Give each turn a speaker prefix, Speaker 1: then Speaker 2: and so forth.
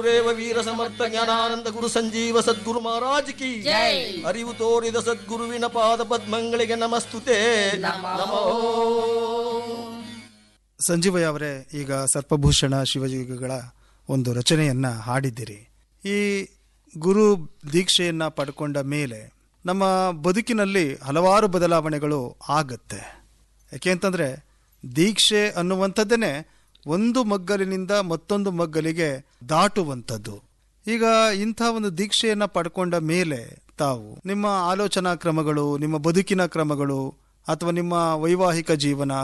Speaker 1: ರೇವ ವೀರ ಸಮರ್ಥ ಜ್ಞಾನಾನಂದ ಗುರು ಸಂಜೀವ ಸದ್ಗುರು ಮಹಾರಾಜ್ ಕಿ ಅರಿವು ತೋರಿದ ಸದ್ಗುರುವಿನ ಪಾದ ಪದ್ಮಗಳಿಗೆ ನಮಸ್ತುತೆ ನಮೋ.
Speaker 2: ಸಂಜೀವಯ್ಯ ಅವರೇ, ಈಗ ಸರ್ಪಭೂಷಣ ಶಿವಯೋಗಿಗಳ ಒಂದು ರಚನೆಯನ್ನ ಹಾಡಿದ್ದೀರಿ. ಈ ಗುರು ದೀಕ್ಷೆಯನ್ನ ಪಡ್ಕೊಂಡ ಮೇಲೆ ನಮ್ಮ ಬದುಕಿನಲ್ಲಿ ಹಲವಾರು ಬದಲಾವಣೆಗಳು ಆಗತ್ತೆ. ಯಾಕೆಂತಂದ್ರೆ ದೀಕ್ಷೆ ಅನ್ನುವಂಥದ್ದೇನೆ ಒಂದು ಮಗ್ಗಲಿನಿಂದ ಮತ್ತೊಂದು ಮಗ್ಗಲಿಗೆ ದಾಟುವಂಥದ್ದು. ಈಗ ಇಂಥ ಒಂದು ದೀಕ್ಷೆಯನ್ನ ಪಡ್ಕೊಂಡ ಮೇಲೆ ತಾವು ನಿಮ್ಮ ಆಲೋಚನಾ ಕ್ರಮಗಳು, ನಿಮ್ಮ ಬದುಕಿನ ಕ್ರಮಗಳು ಅಥವಾ ನಿಮ್ಮ ವೈವಾಹಿಕ ಜೀವನ,